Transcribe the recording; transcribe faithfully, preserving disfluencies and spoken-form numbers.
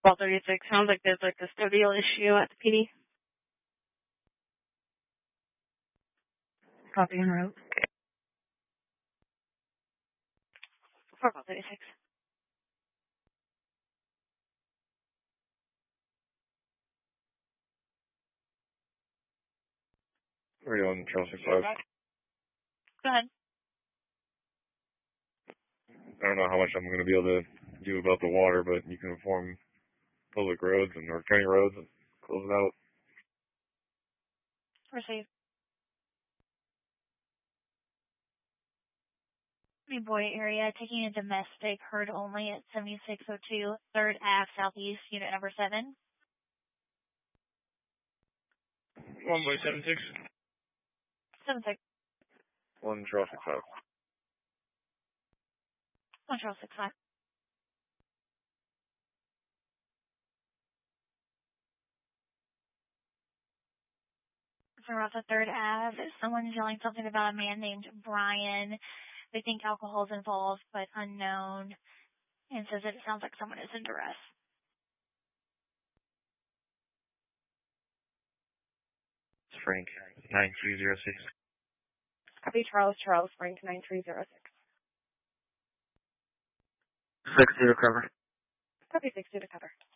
Call thirty-six. Sounds like there's a custodial issue at the P D. Copy en route. For call thirty-six. Where are you on Charles six five? Go ahead. I don't know how much I'm going to be able to do about the water, but you can inform public roads and or county roads and close it out. Receive. Boy area taking a domestic heard only at seventy-six oh two third Ave Southeast, unit number seven. One by seven six. Seven six. One Charles six five. One Charles six five. We're off the third Ave. Someone's yelling something about a man named Brian. They think alcohol's involved, but unknown, and says that it sounds like someone is in duress. It's Frank, nine three zero six. Copy Charles, Charles, Frank, nine three zero six. Six to recover. Copy six to cover.